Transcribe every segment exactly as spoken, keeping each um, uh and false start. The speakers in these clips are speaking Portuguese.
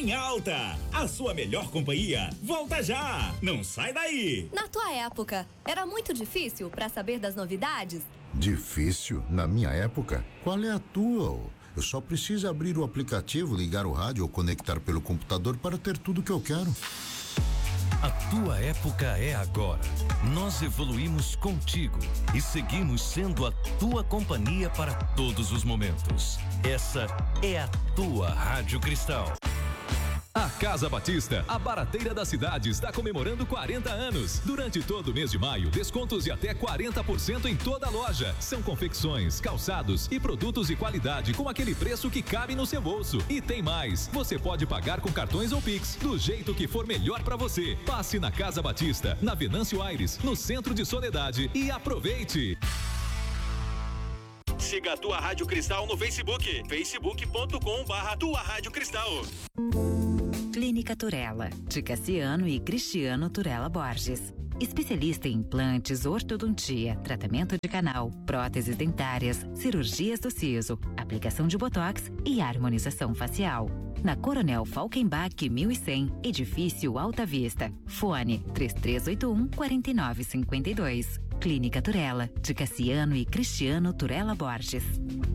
em alta. A sua melhor companhia volta já. Não sai daí. Na tua época, era muito difícil para saber das novidades? Difícil? Na minha época? Qual é a tua? Eu só preciso abrir o aplicativo, ligar o rádio ou conectar pelo computador para ter tudo que eu quero. A tua época é agora. Nós evoluímos contigo e seguimos sendo a tua companhia para todos os momentos. Essa é a tua Rádio Cristal. A Casa Batista, a barateira da cidade, está comemorando quarenta anos. Durante todo o mês de maio, descontos de até quarenta por cento em toda a loja. São confecções, calçados e produtos de qualidade com aquele preço que cabe no seu bolso. E tem mais, você pode pagar com cartões ou Pix, do jeito que for melhor para você. Passe na Casa Batista, na Venâncio Aires, no centro de Soledade, e aproveite. Siga a Tua Rádio Cristal no Facebook, facebook ponto com barra Tua Rádio Cristal. Clínica Turella, de Cassiano e Cristiano Turella Borges. Especialista em implantes, ortodontia, tratamento de canal, próteses dentárias, cirurgias do siso, aplicação de botox e harmonização facial. Na Coronel Falkenbach mil e cem, edifício Alta Vista. Fone três três oito um, quatro nove cinco dois. Clínica Turella, de Cassiano e Cristiano Turella Borges.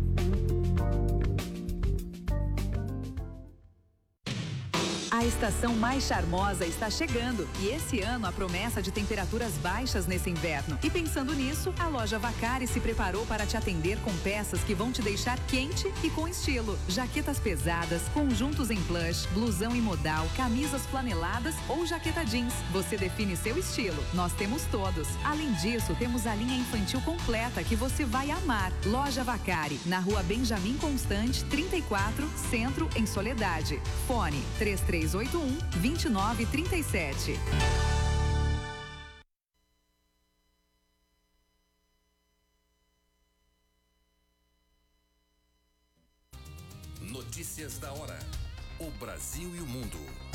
A estação mais charmosa está chegando e esse ano a promessa de temperaturas baixas nesse inverno. E pensando nisso, a loja Vacari se preparou para te atender com peças que vão te deixar quente e com estilo. Jaquetas pesadas, conjuntos em plush, blusão em modal, camisas flaneladas ou jaqueta jeans. Você define seu estilo. Nós temos todos. Além disso, temos a linha infantil completa que você vai amar. Loja Vacari, na rua Benjamin Constante, trinta e quatro, Centro, em Soledade. Fone três três oito um, dois nove três sete. Notícias da hora. O Brasil e o mundo.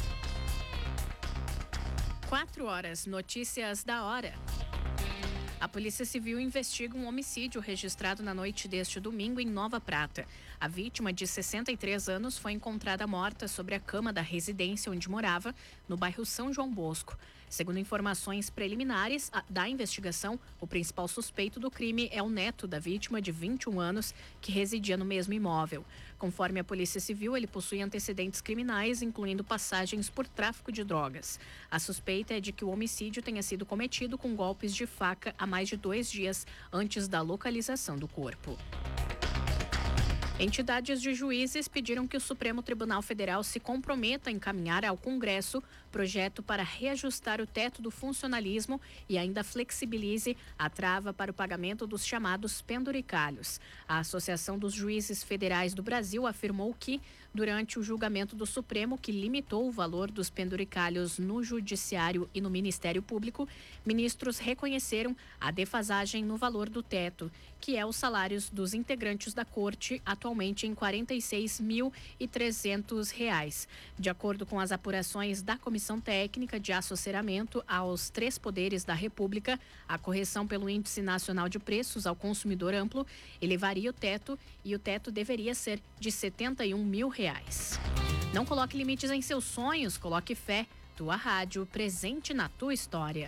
Quatro horas. Notícias da hora. A Polícia Civil investiga um homicídio registrado na noite deste domingo em Nova Prata. A vítima, de sessenta e três anos, foi encontrada morta sobre a cama da residência onde morava, no bairro São João Bosco. Segundo informações preliminares da investigação, o principal suspeito do crime é o neto da vítima, de vinte e um anos, que residia no mesmo imóvel. Conforme a Polícia Civil, ele possui antecedentes criminais, incluindo passagens por tráfico de drogas. A suspeita é de que o homicídio tenha sido cometido com golpes de faca há mais de dois dias antes da localização do corpo. Entidades de juízes pediram que o Supremo Tribunal Federal se comprometa a encaminhar ao Congresso projeto para reajustar o teto do funcionalismo e ainda flexibilize a trava para o pagamento dos chamados penduricalhos. A Associação dos Juízes Federais do Brasil afirmou que, durante o julgamento do Supremo, que limitou o valor dos penduricalhos no Judiciário e no Ministério Público, ministros reconheceram a defasagem no valor do teto, que é os salários dos integrantes da Corte, atualmente em quarenta e seis mil e trezentos reais. De acordo com as apurações da Comissão Técnica de Assessoramento aos três poderes da República, a correção pelo Índice Nacional de Preços ao Consumidor Amplo elevaria o teto e o teto deveria ser de setenta e um mil reais. Não coloque limites em seus sonhos, coloque fé. Tua rádio, presente na tua história.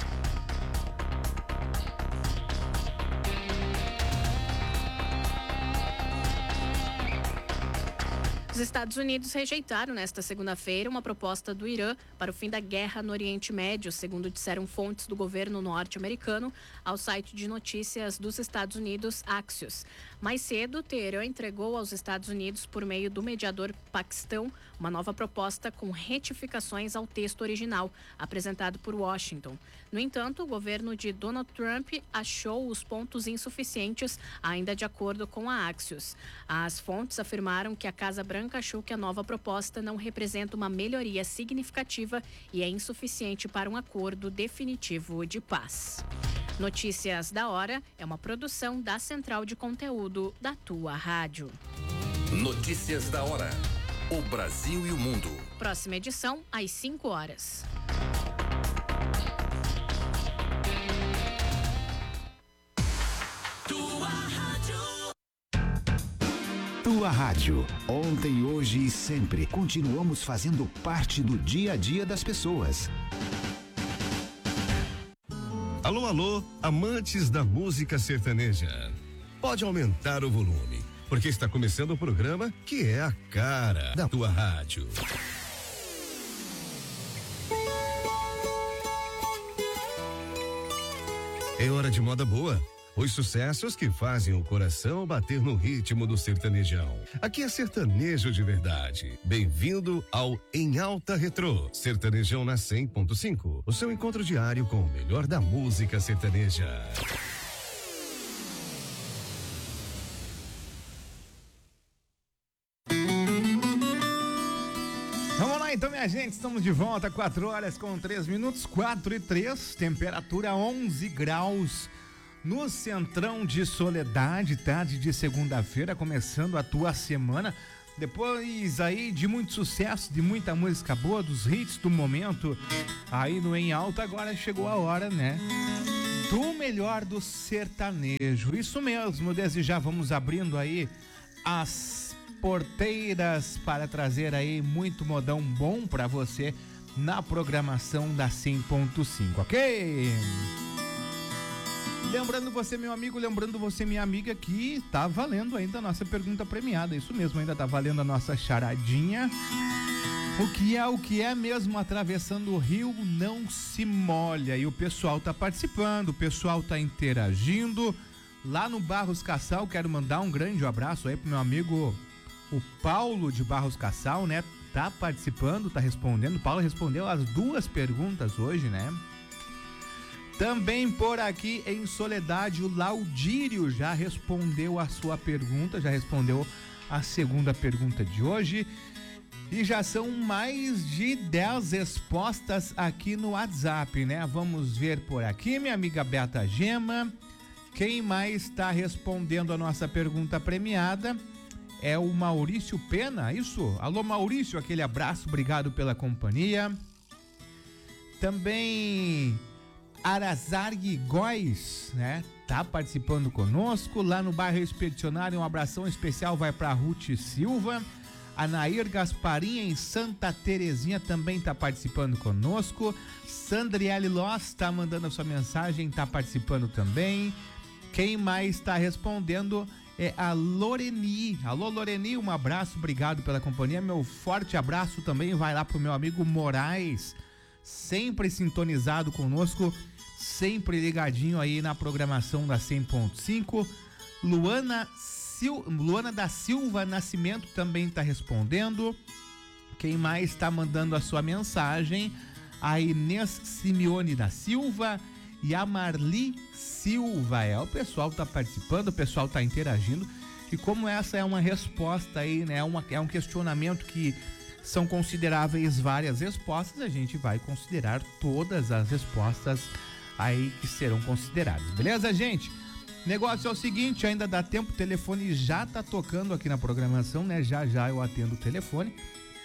Os Estados Unidos rejeitaram nesta segunda-feira uma proposta do Irã para o fim da guerra no Oriente Médio, segundo disseram fontes do governo norte-americano ao site de notícias dos Estados Unidos, Axios. Mais cedo, Teherã entregou aos Estados Unidos, por meio do mediador Paquistão, uma nova proposta com retificações ao texto original, apresentado por Washington. No entanto, o governo de Donald Trump achou os pontos insuficientes, ainda de acordo com a Axios. As fontes afirmaram que a Casa Branca achou que a nova proposta não representa uma melhoria significativa e é insuficiente para um acordo definitivo de paz. Notícias da Hora é uma produção da Central de Conteúdo da Tua Rádio. Notícias da Hora. O Brasil e o mundo. Próxima edição, às cinco horas. Tua Rádio. Ontem, hoje e sempre, continuamos fazendo parte do dia a dia das pessoas. Alô, alô, amantes da música sertaneja. Pode aumentar o volume, porque está começando o programa que é a cara da tua rádio. É hora de moda boa. Os sucessos que fazem o coração bater no ritmo do sertanejão. Aqui é sertanejo de verdade. Bem-vindo ao Em Alta Retrô. Sertanejão na cem ponto cinco. O seu encontro diário com o melhor da música sertaneja. Vamos lá então, minha gente, estamos de volta, quatro horas com três minutos, quatro e três, temperatura onze graus no Centrão de Soledade, tarde de segunda-feira, começando a tua semana, depois aí de muito sucesso, de muita música boa, dos hits do momento, aí no Em Alta, agora chegou a hora, né, do melhor do sertanejo, isso mesmo, desde já vamos abrindo aí as porteiras para trazer aí muito modão bom para você na programação da cem ponto cinco, ok? Lembrando você, meu amigo, lembrando você, minha amiga, que tá valendo ainda a nossa pergunta premiada, isso mesmo, ainda tá valendo a nossa charadinha. O que é o que é mesmo atravessando o rio não se molha, e o pessoal tá participando, o pessoal tá interagindo lá no Barros Cassal. Quero mandar um grande abraço aí pro meu amigo o Paulo de Barros Cassal, né? Tá participando, tá respondendo. O Paulo respondeu as duas perguntas hoje, né? Também por aqui em Soledade, o Laudírio já respondeu a sua pergunta, já respondeu a segunda pergunta de hoje. E já são mais de dez respostas aqui no WhatsApp, né? Vamos ver por aqui, minha amiga Beta Gema. Quem mais está respondendo a nossa pergunta premiada é o Maurício Pena, isso? Alô, Maurício, aquele abraço, obrigado pela companhia. Também Arazargue Góis, né? Tá participando conosco lá no bairro Expedicionário. Um abração especial vai para Ruth Silva. A Nair Gasparinha em Santa Terezinha também tá participando conosco. Sandriele Loss tá mandando a sua mensagem, tá participando também. Quem mais está respondendo é a Loreni. Alô, Loreni, um abraço, obrigado pela companhia. Meu forte abraço também vai lá pro meu amigo Moraes, sempre sintonizado conosco, sempre ligadinho aí na programação da cem ponto cinco. Luana, Sil... Luana da Silva Nascimento também está respondendo. Quem mais está mandando a sua mensagem? A Inês Simeone da Silva e a Marli Silva. É, o pessoal tá participando, o pessoal tá interagindo, e como essa é uma resposta aí, né, uma, é um questionamento que são consideráveis várias respostas, a gente vai considerar todas as respostas aí que serão consideradas, beleza, gente? Negócio é o seguinte, ainda dá tempo, o telefone já tá tocando aqui na programação, né, já já eu atendo o telefone.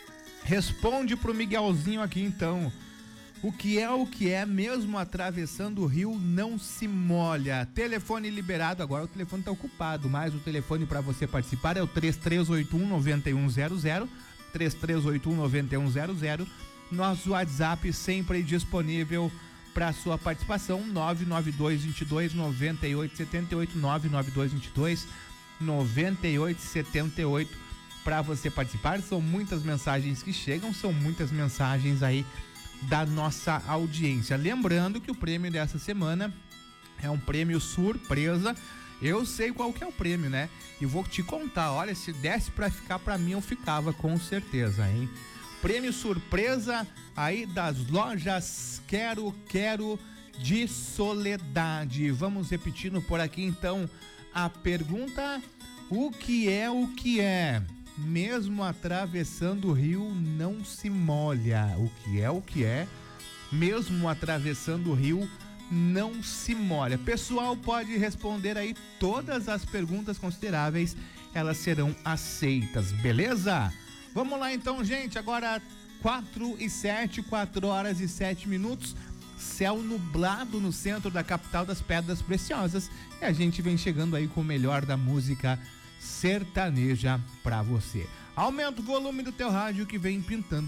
Responde pro Miguelzinho aqui então. O que é o que é, mesmo atravessando o rio não se molha. Telefone liberado, agora o telefone tá ocupado, mas o telefone para você participar é o três três oito um nove um zero zero, três três oito um nove um zero zero. Nosso WhatsApp sempre disponível para sua participação, nove nove dois dois dois nove oito sete oito, nove nove dois dois dois nove oito sete oito, para você participar. São muitas mensagens que chegam, são muitas mensagens aí da nossa audiência. Lembrando que o prêmio dessa semana é um prêmio surpresa. Eu sei qual que é o prêmio, né? E vou te contar, olha, se desse pra ficar pra mim, eu ficava com certeza, hein? Prêmio surpresa aí das lojas Quero Quero de Soledade. Vamos repetindo por aqui então a pergunta: o que é o que é? Mesmo atravessando o rio não se molha. O que é o que é? Mesmo atravessando o rio não se molha. Pessoal, pode responder aí todas as perguntas consideráveis, elas serão aceitas, beleza? Vamos lá então, gente, agora quatro e sete, quatro horas e sete minutos, céu nublado no centro da capital das Pedras Preciosas, e a gente vem chegando aí com o melhor da música sertaneja pra você. Aumenta o volume do teu rádio que vem pintando